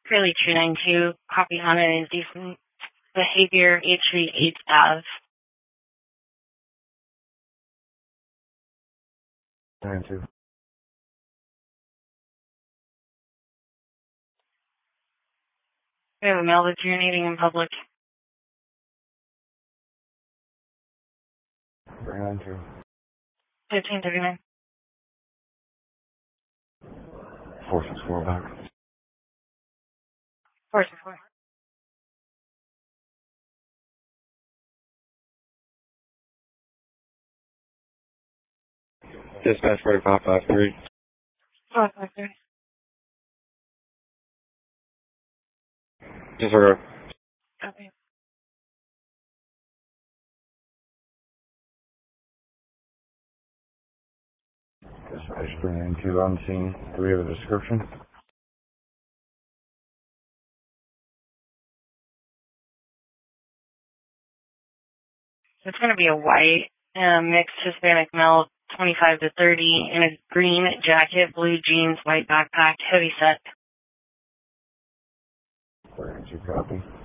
Curly 292, copy on an indecent behavior, H3 8th Ave. 92. We have a male that's urinating in public. 92. 1539. 464 back. 464. Dispatch 4553. 453. Disregard. Copy. Dispatch 392 on scene. Do we have a description? It's going to be a white, mixed Hispanic male, 25 to 30, in a green jacket, blue jeans, white backpack, heavy set. 32 copy.